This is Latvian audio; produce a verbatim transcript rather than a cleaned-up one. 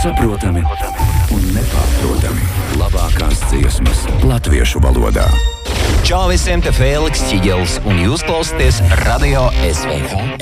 saprotami un nepārprotami. Labākās dziesmas latviešu valodā. Čau visiem, te Fēliks Ķiģelis, un jūs klausāties Radio S V H.